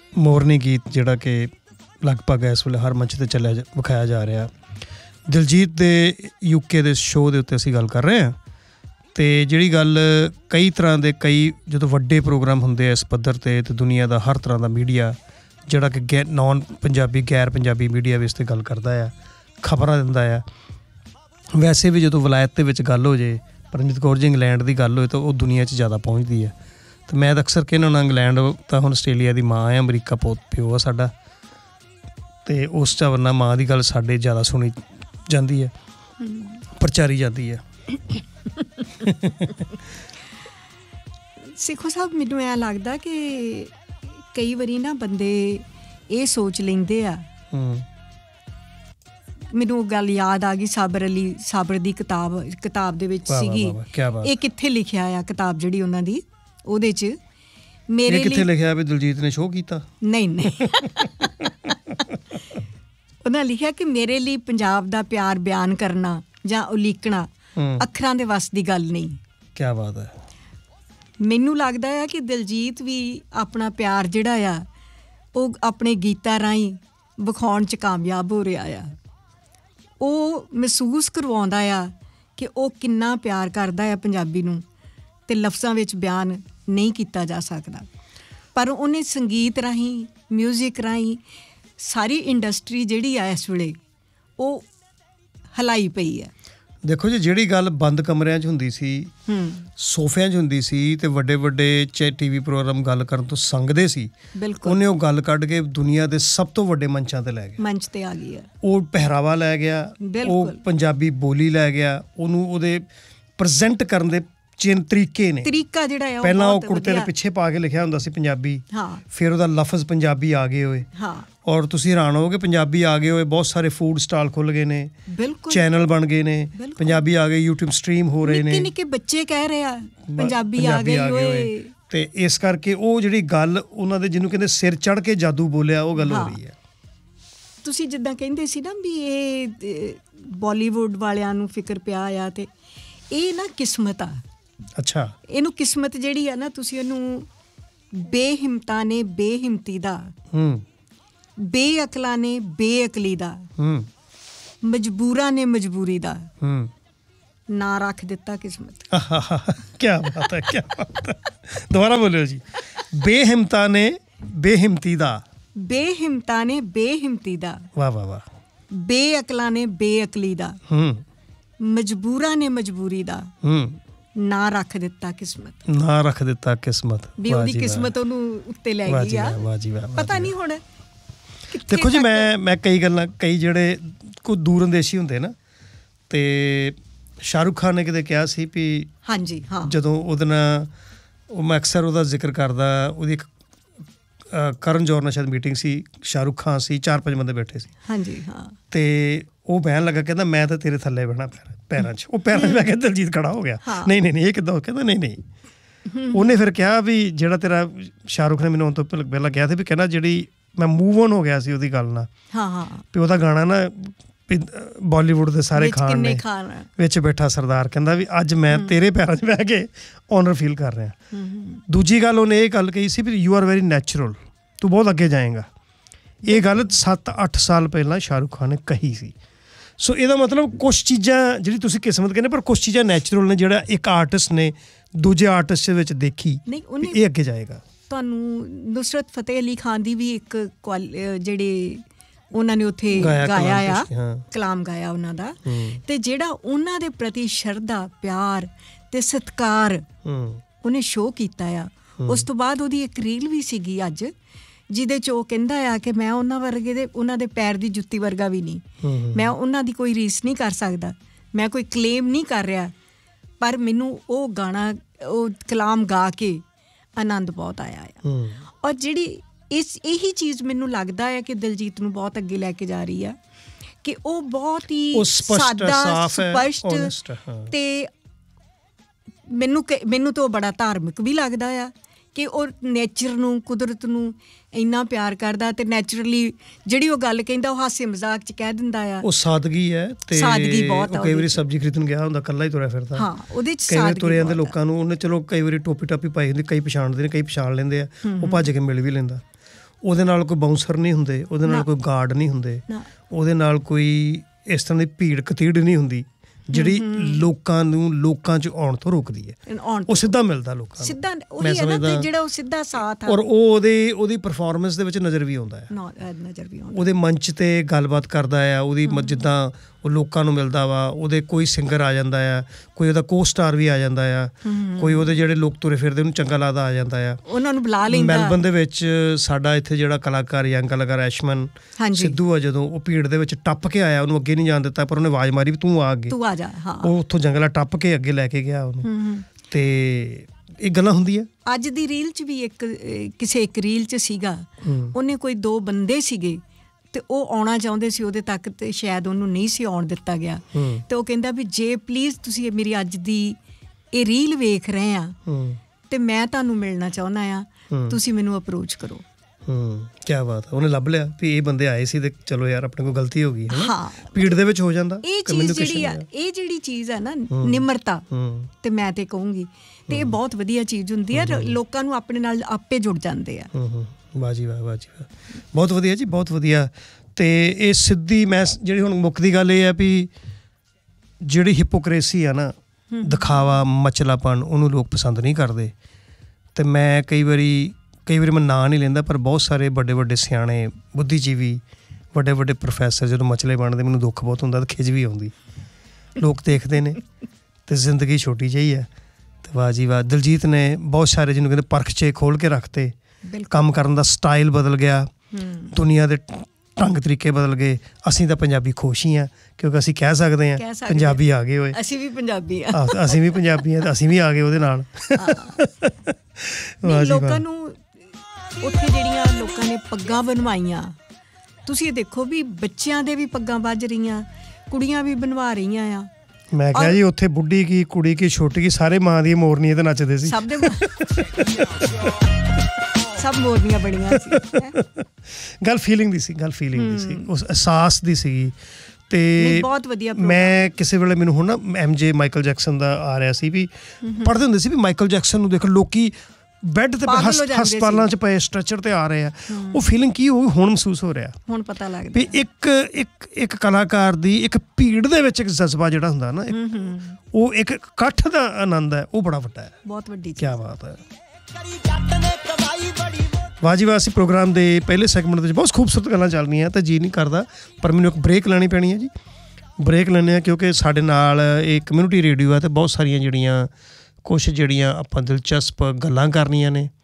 ਮੋਰਨੀ ਗੀਤ ਜਿਹੜਾ ਕਿ ਲਗਭਗ ਇਸ ਵੇਲੇ ਹਰ ਮੰਚ 'ਤੇ ਵਿਖਾਇਆ ਜਾ ਰਿਹਾ। ਦਿਲਜੀਤ ਦੇ UK ਦੇ ਸ਼ੋਅ ਦੇ ਉੱਤੇ ਅਸੀਂ ਗੱਲ ਕਰ ਰਹੇ ਹਾਂ। ਅਤੇ ਜਿਹੜੀ ਗੱਲ ਕਈ ਤਰ੍ਹਾਂ ਦੇ ਜਦੋਂ ਵੱਡੇ ਪ੍ਰੋਗਰਾਮ ਹੁੰਦੇ ਆ ਇਸ ਪੱਧਰ 'ਤੇ ਦੁਨੀਆ ਦਾ ਹਰ ਤਰ੍ਹਾਂ ਦਾ ਮੀਡੀਆ ਜਿਹੜਾ ਕਿ ਨੋਨ ਪੰਜਾਬੀ ਗੈਰ ਪੰਜਾਬੀ ਮੀਡੀਆ ਵੀ ਇਸ 'ਤੇ ਗੱਲ ਕਰਦਾ ਆ, ਖਬਰਾਂ ਦਿੰਦਾ ਆ। ਵੈਸੇ ਵੀ ਜਦੋਂ ਵਲਾਇਤ ਦੇ ਵਿੱਚ ਗੱਲ ਹੋ ਜੇ, ਪਰਮਜੀਤ ਕੌਰ ਜੀ ਇੰਗਲੈਂਡ ਦੀ ਗੱਲ ਹੋਏ ਤਾਂ ਉਹ ਦੁਨੀਆ 'ਚ ਜ਼ਿਆਦਾ ਪਹੁੰਚਦੀ ਹੈ। ਅਤੇ ਮੈਂ ਤਾਂ ਅਕਸਰ ਕਹਿੰਦਾ ਹੁੰਦਾ ਇੰਗਲੈਂਡ ਤਾਂ ਹੁਣ ਆਸਟ੍ਰੇਲੀਆ ਦੀ ਮਾਂ ਆ, ਅਮਰੀਕਾ ਪਿਓ ਆ ਸਾਡਾ, ਅਤੇ ਉਸ ਝਵਰਨਾ ਮਾਂ ਦੀ ਗੱਲ ਸਾਡੇ ਜ਼ਿਆਦਾ ਸੁਣੀ ਜਾਂਦੀ ਹੈ, ਪ੍ਰਚਾਰੀ ਜਾਂਦੀ ਹੈ। ਸਿੱਖੋ ਸਾਹਿਬ, ਮੈਨੂੰ ਐਂ ਲੱਗਦਾ ਕਿ ਕਈ ਵਾਰੀ ਨਾ ਬੰਦੇ ਇਹ ਸੋਚ ਲੈਂਦੇ ਆ। ਮੈਨੂੰ ਉਹ ਗੱਲ ਯਾਦ ਆ ਗਈ, ਸਾਬਰ ਦੀ ਕਿਤਾਬ ਦੇ ਵਿੱਚ ਸੀਗੀ। ਇਹ ਕਿੱਥੇ ਲਿਖਿਆ ਆ ਕਿਤਾਬ ਜਿਹੜੀ ਉਹਨਾਂ ਦੀ, ਉਹਦੇ 'ਚ ਮੇਰੇ ਲਈ ਕਿੱਥੇ ਲਿਖਿਆ ਵੀ ਦਿਲਜੀਤ ਨੇ ਸ਼ੋਅ ਕੀਤਾ? ਨਹੀਂ ਉਹਨਾਂ ਲਿਖਿਆ ਕਿ ਮੇਰੇ ਲਈ ਪੰਜਾਬ ਦਾ ਪਿਆਰ ਬਿਆਨ ਕਰਨਾ ਜਾਂ ਉਲੀਕਣਾ ਅੱਖਰਾਂ ਦੇ ਵੱਸ ਦੀ ਗੱਲ ਨਹੀਂ। ਕਿਆ ਬਾਤ ਹੈ। ਮੈਨੂੰ ਲੱਗਦਾ ਆ ਕਿ ਦਿਲਜੀਤ ਵੀ ਆਪਣਾ ਪਿਆਰ ਜਿਹੜਾ ਆ ਉਹ ਆਪਣੇ ਗੀਤਾਂ ਰਾਹੀਂ ਵਿਖਾਉਣ 'ਚ ਕਾਮਯਾਬ ਹੋ ਰਿਹਾ ਆ। ਉਹ ਮਹਿਸੂਸ ਕਰਵਾਉਂਦਾ ਆ ਕਿ ਉਹ ਕਿੰਨਾ ਪਿਆਰ ਕਰਦਾ ਆ ਪੰਜਾਬੀ ਨੂੰ, ਅਤੇ ਲਫ਼ਜ਼ਾਂ ਵਿੱਚ ਬਿਆਨ ਨਹੀਂ ਕੀਤਾ ਜਾ ਸਕਦਾ। ਪਰ ਉਹਨੇ ਸੰਗੀਤ ਰਾਹੀਂ, ਮਿਊਜ਼ਿਕ ਰਾਹੀਂ ਸਾਰੀ ਇੰਡਸਟਰੀ ਜਿਹੜੀ ਆ ਇਸ ਵੇਲੇ ਉਹ ਹਿਲਾਈ ਪਈ ਹੈ। ਦੇਖੋ ਜੀ, ਜਿਹੜੀ ਗੱਲ ਬੰਦ ਕਮਰਿਆਂ 'ਚ ਹੁੰਦੀ ਸੀ, ਸੋਫਿਆਂ 'ਚ ਹੁੰਦੀ ਸੀ, ਅਤੇ ਵੱਡੇ TV ਪ੍ਰੋਗਰਾਮ ਗੱਲ ਕਰਨ ਤੋਂ ਸੰਗਦੇ ਸੀ, ਉਹਨੇ ਉਹ ਗੱਲ ਕੱਢ ਕੇ ਦੁਨੀਆ ਦੇ ਸਭ ਤੋਂ ਵੱਡੇ ਮੰਚਾਂ 'ਤੇ ਲੈ ਗਿਆ, ਮੰਚ 'ਤੇ ਆ ਗਈ ਹੈ। ਉਹ ਪਹਿਰਾਵਾ ਲੈ ਗਿਆ, ਉਹ ਪੰਜਾਬੀ ਬੋਲੀ ਲੈ ਗਿਆ, ਉਹਨੂੰ ਉਹਦੇ ਪ੍ਰੈਜ਼ੈਂਟ ਕਰਨ ਦੇ ਤਰੀਕਾ ਜਿਹੜਾ ਆ, ਪਹਿਲਾਂ ਉਹ ਕੁੜਤੇ ਦੇ ਪਿੱਛੇ ਪਾ ਕੇ ਲਿਖਿਆ ਹੁੰਦਾ ਸੀ ਪੰਜਾਬੀ, ਫਿਰ ਉਹਦਾ ਲਫ਼ਜ਼ ਪੰਜਾਬੀ ਆ ਗਏ ਹੋਏ। ਔਰ ਤੁਸੀਂ ਹੈਰਾਨ ਹੋਵੋਗੇ, ਪੰਜਾਬੀ ਆ ਗਏ ਹੋਏ, ਬਹੁਤ ਸਾਰੇ ਫੂਡ ਸਟਾਲ ਖੁੱਲ੍ਹ ਗਏ ਨੇ, ਚੈਨਲ ਬਣ ਗਏ ਨੇ, ਪੰਜਾਬੀ ਆ ਗਏ, YouTube ਸਟਰੀਮ ਹੋ ਰਹੇ ਨੇ, ਨਿੱਕੇ ਬੱਚੇ ਕਹਿ ਰਹੇ ਆ ਪੰਜਾਬੀ ਆ ਗਏ ਹੋਏ। ਅਤੇ ਇਸ ਕਰਕੇ ਉਹ ਜਿਹੜੀ ਗੱਲ ਉਹਨਾਂ ਦੇ ਜਿਹਨੂੰ ਕਹਿੰਦੇ ਸਿਰ ਚੜ੍ਹ ਕੇ ਜਾਦੂ ਬੋਲਿਆ, ਉਹ ਗੱਲ ਹੋ ਰਹੀ ਹੈ। ਤੁਸੀਂ ਜਿੱਦਾਂ ਕਹਿੰਦੇ ਸੀ ਨਾ ਵੀ ਇਹ ਬਾਲੀਵੁੱਡ ਵਾਲਿਆਂ ਨੂੰ ਫਿਕਰ ਪਿਆ ਆ, ਅਤੇ ਇਹ ਨਾ ਕਿਸਮਤ ਆ। ਅੱਛਾ, ਇਹਨੂੰ ਕਿਸਮਤ ਜਿਹੜੀ ਆ ਨਾ, ਤੁਸੀਂ ਇਹਨੂੰ ਬੇਹਿੰਮਤਾਂ ਨੇ ਬੇਹਿੰਮਤੀ ਦਾ, ਬੇਅਕਲਾਂ ਨੇ ਬੇਅਕਲੀ ਦਾ, ਮਜਬੂਰਾਂ ਨੇ ਮਜਬੂਰੀ ਦਾ ਨਾਂ ਰੱਖ ਦਿੱਤਾ ਕਿਸਮਤ। ਕਿਆ ਬਾਤ ਹੈ, ਕਿਆ ਬਾਤ ਹੈ। ਦੁਬਾਰਾ ਬੋਲਿਓ ਜੀ। ਬੇਹਿੰਮਤਾਂ ਨੇ ਬੇਹਿੰਮਤੀ ਦਾ, ਬੇਹਿੰਮਤਾਂ ਨੇ ਬੇਹਿੰਮਤੀ ਦਾ, ਵਾਹ ਵਾਹ ਵਾਹ, ਬੇਅਕਲਾਂ ਨੇ ਬੇਅਕਲੀ ਦਾ, ਮਜਬੂਰਾਂ ਨੇ ਮਜਬੂਰੀ ਦਾ ਨਾਂ ਰੱਖ ਦਿੱਤਾ ਕਿਸਮਤ। ਨਾਂ ਰੱਖ ਦਿੱਤਾ ਕਿਸਮਤ, ਵੀ ਉਹਦੀ ਕਿਸਮਤ ਉਹਨੂੰ ਉੱਤੇ ਲੈ ਗਈ ਆ। ਪਤਾ ਨਹੀਂ ਹੁਣ। ਦੇਖੋ ਜੀ, ਮੈਂ ਕਈ ਜਿਹੜੇ ਕੋਈ ਦੂਰ ਅੰਦੇਸ਼ੀ ਹੁੰਦੇ ਨਾ, ਅਤੇ ਸ਼ਾਹਰੁਖ ਖਾਨ ਨੇ ਕਿਤੇ ਕਿਹਾ ਸੀ ਵੀ, ਹਾਂਜੀ ਹਾਂ, ਜਦੋਂ ਉਹਦੇ ਨਾਲ ਮੈਂ ਅਕਸਰ ਉਹਦਾ ਜ਼ਿਕਰ ਕਰਦਾ, ਉਹਦੀ ਇੱਕ ਕਰਨ ਜੌਹਰ ਨਾਲ ਸ਼ਾਇਦ ਮੀਟਿੰਗ ਸੀ, ਸ਼ਾਹਰੁਖ ਖਾਨ ਸੀ, 4-5 ਬੰਦੇ ਬੈਠੇ ਸੀ, ਹਾਂਜੀ ਹਾਂ, ਅਤੇ ਉਹ ਬਹਿਣ ਲੱਗਾ, ਕਹਿੰਦਾ ਮੈਂ ਤਾਂ ਤੇਰੇ ਥੱਲੇ ਬਹਿਣਾ ਪੈਰਾਂ 'ਚ। ਉਹ ਪੈਰਾਂ 'ਚ ਬਹਿ ਕੇ ਦਿਲਜੀਤ ਖੜਾ ਹੋ ਗਿਆ। ਨਹੀਂ ਇਹ ਕਿੱਦਾਂ? ਕਹਿੰਦਾ ਨਹੀਂ। ਉਹਨੇ ਫਿਰ ਕਿਹਾ ਵੀ ਜਿਹੜਾ ਤੇਰਾ ਸ਼ਾਹਰੁਖ ਨੇ ਮੈਨੂੰ ਆਉਣ ਤੋਂ ਪਹਿਲਾਂ ਕਿਹਾ ਸੀ ਵੀ, ਕਹਿੰਦਾ ਜਿਹੜੀ ਮੈਂ ਮੂਵ ਔਨ ਹੋ ਗਿਆ ਸੀ ਉਹਦੀ ਗੱਲ ਨਾਲ, ਵੀ ਉਹਦਾ ਗਾਣਾ ਨਾ ਬਾਲੀਵੁੱਡ ਦੇ ਸਾਰੇ ਖਾਨ ਨੇ ਵਿੱਚ ਬੈਠਾ ਸਰਦਾਰ, ਕਹਿੰਦਾ ਵੀ ਅੱਜ ਮੈਂ ਤੇਰੇ ਪੈਰਾਂ 'ਚ ਬਹਿ ਕੇ ਓਨਰ ਫੀਲ ਕਰ ਰਿਹਾ। ਦੂਜੀ ਗੱਲ ਉਹਨੇ ਇਹ ਗੱਲ ਕਹੀ ਸੀ ਵੀ ਯੂ ਆਰ ਵੈਰੀ ਨੈਚੁਰਲ, ਤੂੰ ਬਹੁਤ ਅੱਗੇ ਜਾਏਗਾ। ਇਹ ਗੱਲ 7-8 ਸਾਲ ਪਹਿਲਾਂ ਸ਼ਾਹਰੁਖ ਖਾਨ ਨੇ ਕਹੀ ਸੀ। ਸੋ ਇਹਦਾ ਮਤਲਬ ਕੁਛ ਚੀਜ਼ਾਂ ਜਿਹੜੀ ਤੁਸੀਂ ਕਿਸਮਤ ਕਹਿੰਦੇ, ਪਰ ਕੁਛ ਚੀਜ਼ਾਂ ਨੈਚੁਰਲ ਨੇ, ਜਿਹੜਾ ਇੱਕ ਆਰਟਿਸਟ ਨੇ ਦੂਜੇ ਆਰਟਿਸਟ ਦੇ ਵਿੱਚ ਦੇਖੀ, ਇਹ ਅੱਗੇ ਜਾਏਗਾ। ਤੁਹਾਨੂੰ ਨੁਸਰਤ ਫਤਿਹ ਅਲੀ ਖਾਨ ਦੀ ਵੀ ਇੱਕ ਜਿਹੜੇ ਉਹਨਾਂ ਨੇ ਉੱਥੇ ਗਾਇਆ ਆ, ਕਲਾਮ ਗਾਇਆ ਉਹਨਾਂ ਦਾ, ਅਤੇ ਜਿਹੜਾ ਉਹਨਾਂ ਦੇ ਪ੍ਰਤੀ ਸ਼ਰਧਾ, ਪਿਆਰ ਅਤੇ ਸਤਿਕਾਰ ਉਹਨੇ ਸ਼ੋਅ ਕੀਤਾ ਆ। ਉਸ ਤੋਂ ਬਾਅਦ ਉਹਦੀ ਇੱਕ ਰੀਲ ਵੀ ਸੀਗੀ ਅੱਜ, ਜਿਹਦੇ 'ਚ ਉਹ ਕਹਿੰਦਾ ਆ ਕਿ ਮੈਂ ਉਹਨਾਂ ਦੇ ਪੈਰ ਦੀ ਜੁੱਤੀ ਵਰਗਾ ਵੀ ਨਹੀਂ, ਮੈਂ ਉਹਨਾਂ ਦੀ ਕੋਈ ਰੀਸ ਨਹੀਂ ਕਰ ਸਕਦਾ, ਮੈਂ ਕੋਈ ਕਲੇਮ ਨਹੀਂ ਕਰ ਰਿਹਾ, ਪਰ ਮੈਨੂੰ ਉਹ ਗਾਣਾ, ਉਹ ਕਲਾਮ ਗਾ ਕੇ ਆਨੰਦ ਬਹੁਤ ਆਇਆ ਆ। ਔਰ ਜਿਹੜੀ ਇਹੀ ਚੀਜ਼ ਮੈਨੂੰ ਲੱਗਦਾ ਹੈ ਕਿ ਦਿਲਜੀਤ ਨੂੰ ਬਹੁਤ ਅੱਗੇ ਲੈ ਕੇ ਜਾ ਰਹੀ ਆ, ਕਿ ਉਹ ਬਹੁਤ ਹੀ ਸਾਦਾ, ਸਪਸ਼ਟ, ਅਤੇ ਮੈਨੂੰ ਤਾਂ ਉਹ ਬੜਾ ਧਾਰਮਿਕ ਵੀ ਲੱਗਦਾ ਆ ਕਿ ਉਹ ਨੇਚਰ ਨੂੰ, ਕੁਦਰਤ ਨੂੰ ਇੰਨਾ ਪਿਆਰ ਕਰਦਾ, ਅਤੇ ਨੈਚੁਰਲੀ ਜਿਹੜੀ ਉਹ ਗੱਲ ਕਹਿੰਦਾ ਉਹ ਹਾਸੇ ਮਜ਼ਾਕ 'ਚ ਕਹਿ ਦਿੰਦਾ ਆ। ਉਹ ਸਾਦਗੀ ਹੈ, ਸਾਦਗੀ ਬਹੁਤ ਆ। ਕਈ ਵਾਰੀ ਸਬਜ਼ੀ ਖਰੀਦਣ ਗਿਆ ਹੁੰਦਾ, ਇਕੱਲਾ ਹੀ ਤੁਰਿਆ ਫਿਰਦਾ, ਹਾਂ, ਉਹਦੇ 'ਚ ਕਈ ਵਾਰੀ ਤੁਰੇ ਜਾਂਦੇ ਲੋਕਾਂ ਨੂੰ ਉਹਨੇ, ਚਲੋ ਕਈ ਵਾਰੀ ਟੋਪੀ ਟਾਪੀ ਪਾਈ ਹੁੰਦੀ, ਕਈ ਪਛਾਣਦੇ ਨੇ, ਕਈ ਪਛਾਣ ਲੈਂਦੇ ਆ, ਉਹ ਭੱਜ ਕੇ ਮਿਲ ਵੀ ਲੈਂਦਾ। ਉਹਦੇ ਨਾਲ ਕੋਈ ਬਾਉਂਸਰ ਨਹੀਂ ਹੁੰਦੇ, ਉਹਦੇ ਨਾਲ ਕੋਈ ਗਾਰਡ ਨਹੀਂ ਹੁੰਦੇ, ਉਹਦੇ ਨਾਲ ਕੋਈ ਇਸ ਤਰ੍ਹਾਂ ਦੀ ਭੀੜ ਕਤੀੜ ਨਹੀਂ ਹੁੰਦੀ ਜਿਹੜੀ ਲੋਕਾਂ ਨੂੰ ਲੋਕਾਂ 'ਚ ਆਉਣ ਤੋਂ ਰੋਕਦੀ ਹੈ। ਉਹ ਸਿੱਧਾ ਮਿਲਦਾ ਲੋਕਾਂ ਨੂੰ, ਸਿੱਧਾ ਉਹੀ ਹੈ ਨਾ ਜਿਹੜਾ ਉਹ ਸਿੱਧਾ ਸਾਥ ਆ। ਔਰ ਉਹ ਉਹਦੀ ਪਰਫਾਰਮੈਂਸ ਦੇ ਵਿੱਚ ਨਜ਼ਰ ਵੀ ਆਉਂਦਾ ਹੈ, ਨਜ਼ਰ ਵੀ ਆਉਂਦਾ ਉਹਦੇ ਮੰਚ 'ਤੇ ਗੱਲਬਾਤ ਕਰਦਾ ਆ, ਉਹਦੀ ਜਿੱਦਾਂ ਉਹ ਲੋਕਾਂ ਨੂੰ ਮਿਲਦਾ ਵਾ, ਉਹਦੇ ਕੋਈ ਸਿੰਗਰ ਆ ਜਾਂਦਾ ਆ, ਕੋਈ ਉਹਦਾ ਕੋ ਸਟਾਰ ਵੀ ਆ ਜਾਂਦਾ ਆ, ਕੋਈ ਉਹਦੇ ਜਿਹੜੇ ਲੋਕ ਤੁਰੇ ਫਿਰਦੇ ਉਹਨੂੰ ਚੰਗਾ ਲੱਗਦਾ ਆ ਜਾਂਦਾ ਆ, ਉਹਨਾਂ ਨੂੰ ਬੁਲਾ ਲੈਂਦਾ। ਮੈਲਬਨ ਦੇ ਵਿੱਚ ਸਾਡਾ ਇੱਥੇ ਜਿਹੜਾ ਕਲਾਕਾਰ ਯੰਗ ਕਲਾਕਾਰ ਐਸ਼ਮਨ ਸਿੱਧੂ ਆ, ਜਦੋਂ ਉਹ ਭੀੜ ਦੇ ਵਿੱਚ ਟੱਪ ਕੇ ਆਇਆ, ਉਹਨੂੰ ਅੱਗੇ ਨਹੀਂ ਜਾਣ ਦਿੱਤਾ, ਪਰ ਉਹਨੇ ਆਵਾਜ਼ ਮਾਰੀ ਵੀ ਤੂੰ ਆ ਅੱਗੇ, ਉਹ ਉੱਥੋਂ ਜੰਗਲਾ ਟੱਪ ਕੇ ਅੱਗੇ ਲੈ ਕੇ ਗਿਆ ਉਹਨੂੰ। ਤੇ ਇਹ ਗੱਲਾਂ ਹੁੰਦੀਆਂ। ਅੱਜ ਦੀ ਰੀਲ 'ਚ ਵੀ ਕਿਸੇ ਇੱਕ ਰੀਲ 'ਚ ਸੀਗਾ, ਉਹਨੇ ਕੋਈ 2 ਬੰਦੇ ਸੀਗੇ ਤੇ ਉਹ ਆਉਣਾ ਚਾਹੁੰਦੇ ਸੀ ਉਹਦੇ ਤੱਕ, ਤੇ ਸ਼ਾਇਦ ਉਹਨੂੰ ਨਹੀਂ ਸੀ ਆਉਣ ਦਿੱਤਾ ਗਿਆ। ਤੇ ਉਹ ਕਹਿੰਦਾ ਵੀ ਜੇ ਪਲੀਜ਼ ਤੁਸੀਂ ਮੇਰੀ ਅੱਜ ਦੀ ਇਹ ਰੀਲ ਵੇਖ ਰਹੇ ਆ ਤੇ ਮੈਂ ਤੁਹਾਨੂੰ ਮਿਲਣਾ ਚਾਹੁੰਦਾ ਆ, ਤੁਸੀਂ ਮੈਨੂੰ ਅਪਰੋਚ ਕਰੋ। ਕਿਆ ਬਾਤ ਹੈ, ਉਹਨੇ ਲੱਭ ਲਿਆ ਵੀ ਇਹ ਬੰਦੇ ਆਏ ਸੀ ਤੇ ਚਲੋ ਯਾਰ ਆਪਣੇ ਕੋਲ ਗਲਤੀ ਹੋ ਗਈ ਹੈ ਨਾ, ਭੀੜ ਦੇ ਵਿੱਚ ਹੋ ਜਾਂਦਾ। ਇਹ ਚੀਜ਼ ਜਿਹੜੀ ਆ, ਇਹ ਜਿਹੜੀ ਚੀਜ਼ ਹੈ ਨਾ ਨਿਮਰਤਾ, ਤੇ ਮੈਂ ਤੇ ਕਹੂੰਗੀ ਤੇ ਇਹ ਬਹੁਤ ਵਧੀਆ ਚੀਜ਼ ਹੁੰਦੀ ਹੈ, ਲੋਕਾਂ ਨੂੰ ਆਪਣੇ ਨਾਲ ਆਪੇ ਜੁੜ ਜਾਂਦੇ ਆ। ਵਾਹ ਜੀ ਵਾਹ, ਵਾਹ ਜੀ ਵਾਹ, ਬਹੁਤ ਵਧੀਆ ਜੀ, ਬਹੁਤ ਵਧੀਆ। ਤੇ ਇਹ ਸਿੱਧੀ ਮੈਂ ਜਿਹੜੀ ਹੁਣ ਮੁੱਕਦੀ ਗੱਲ ਇਹ ਹੈ ਵੀ ਜਿਹੜੀ ਹਿਪੋਕਰੇਸੀ ਆ ਨਾ, ਦਿਖਾਵਾ ਮਚਲਾਪਣ, ਉਹਨੂੰ ਲੋਕ ਪਸੰਦ ਨਹੀਂ ਕਰਦੇ। ਤੇ ਮੈਂ ਕਈ ਵਾਰੀ ਮੈਂ ਨਾਂ ਨਹੀਂ ਲੈਂਦਾ, ਪਰ ਬਹੁਤ ਸਾਰੇ ਵੱਡੇ ਵੱਡੇ ਸਿਆਣੇ ਬੁੱਧੀਜੀਵੀ, ਵੱਡੇ ਵੱਡੇ ਪ੍ਰੋਫੈਸਰ ਜਦੋਂ ਮਚਲੇ ਬਣਦੇ, ਮੈਨੂੰ ਦੁੱਖ ਬਹੁਤ ਹੁੰਦਾ ਤੇ ਖਿਝ ਵੀ ਆਉਂਦੀ। ਲੋਕ ਦੇਖਦੇ ਨੇ ਤੇ ਜ਼ਿੰਦਗੀ ਛੋਟੀ ਜਿਹੀ ਹੈ। ਤੇ ਵਾਹ ਜੀ ਵਾਹ, ਦਿਲਜੀਤ ਨੇ ਬਹੁਤ ਸਾਰੇ ਜਿਹਨੂੰ ਕਹਿੰਦੇ ਪਰਖਚੇ ਖੋਲ੍ਹ ਕੇ ਰੱਖਤੇ, ਕੰਮ ਕਰਨ ਦਾ ਸਟਾਈਲ ਬਦਲ ਗਿਆ, ਦੁਨੀਆ ਦੇ ਢੰਗ ਤਰੀਕੇ ਬਦਲ ਗਏ। ਅਸੀਂ ਤਾਂ ਪੰਜਾਬੀ ਖੁਸ਼ ਹੀ ਹਾਂ ਕਿਉਂਕਿ ਅਸੀਂ ਕਹਿ ਸਕਦੇ ਹਾਂ ਪੰਜਾਬੀ ਆ ਗਏ ਹੋਏ, ਅਸੀਂ ਵੀ ਪੰਜਾਬੀ ਹਾਂ, ਅਸੀਂ ਵੀ ਪੰਜਾਬੀ ਹਾਂ, ਅਸੀਂ ਵੀ ਆ ਗਏ ਉਹਦੇ ਨਾਲ। ਲੋਕਾਂ ਨੂੰ ਉੱਥੇ ਜਿਹੜੀਆਂ ਲੋਕਾਂ ਨੇ ਪੱਗਾਂ ਬਣਵਾਈਆਂ, ਤੁਸੀਂ ਇਹ ਦੇਖੋ ਵੀ ਬੱਚਿਆਂ ਦੇ ਵੀ ਪੱਗਾਂ ਵੱਜ ਰਹੀਆਂ, ਕੁੜੀਆਂ ਵੀ ਬਣਵਾ ਰਹੀਆਂ ਆ। ਮੈਂ ਕਿਹਾ ਜੀ ਉੱਥੇ ਬੁੱਢੀ ਕੀ ਕੁੜੀ ਕੀ ਛੋਟੀ ਕੀ ਸਾਰੇ ਮਾਂ ਦੀ ਮੋਰਨੀਆਂ ਤੇ ਨੱਚਦੇ ਸੀ, ਸਭ ਮੋਰਨੀਆਂ ਬਣੀਆਂ ਸੀ। ਗੱਲ ਫੀਲਿੰਗ ਦੀ ਸੀ, ਉਸ ਅਹਿਸਾਸ ਦੀ ਸੀਗੀ। ਤੇ ਬਹੁਤ ਵਧੀਆ। ਮੈਂ ਕਿਸੇ ਵੇਲੇ ਮੈਨੂੰ ਹੁਣ ਨਾ MJ ਮਾਈਕਲ ਜੈਕਸਨ ਦਾ ਆ ਰਿਹਾ ਸੀ ਵੀ ਪੜ੍ਹਦੇ ਹੁੰਦੇ ਸੀ ਵੀ ਮਾਈਕਲ ਜੈਕਸਨ ਨੂੰ ਦੇਖ ਲੋਕੀ ਬੈੱਡ ਤੇ ਹਸਪਤਾਲਾਂ 'ਚ ਪਏ ਸਟ੍ਰੈਚਰ ਤੇ ਆ ਰਹੇ ਆ, ਉਹ ਫੀਲਿੰਗ ਕੀ ਹੋਈ ਹੁਣ ਮਹਿਸੂਸ ਹੋ ਰਿਹਾ, ਹੁਣ ਪਤਾ ਲੱਗਦਾ ਵੀ ਇੱਕ ਕਲਾਕਾਰ ਦੀ ਇੱਕ ਭੀੜ ਦੇ ਵਿੱਚ ਇੱਕ ਜਜ਼ਬਾ ਜਿਹੜਾ ਹੁੰਦਾ ਨਾ, ਉਹ ਇੱਕ ਇਕੱਠ ਦਾ ਆਨੰਦ ਹੈ, ਉਹ ਬੜਾ ਵੱਡਾ ਹੈ, ਬਹੁਤ ਵੱਡੀ। ਕਿਆ ਬਾਤ ਹੈ, ਵਾਹ ਜੀ ਵਾਹ। ਅਸੀਂ ਪ੍ਰੋਗਰਾਮ ਦੇ ਪਹਿਲੇ ਸੈਗਮੈਂਟ ਵਿੱਚ ਬਹੁਤ ਖੂਬਸੂਰਤ ਗੱਲਾਂ ਚੱਲ ਰਹੀਆਂ ਤਾਂ ਜੀ ਨਹੀਂ ਕਰਦਾ, ਪਰ ਮੈਨੂੰ ਇੱਕ ਬ੍ਰੇਕ ਲੈਣੀ ਪੈਣੀ ਹੈ ਜੀ। ਬ੍ਰੇਕ ਲੈਂਦੇ ਹਾਂ ਕਿਉਂਕਿ ਸਾਡੇ ਨਾਲ ਇਹ ਕਮਿਊਨਿਟੀ ਰੇਡੀਓ ਹੈ ਅਤੇ ਬਹੁਤ ਸਾਰੀਆਂ ਜਿਹੜੀਆਂ ਕੁਛ ਜਿਹੜੀਆਂ ਆਪਾਂ ਦਿਲਚਸਪ ਗੱਲਾਂ ਕਰਨੀਆਂ ਨੇ,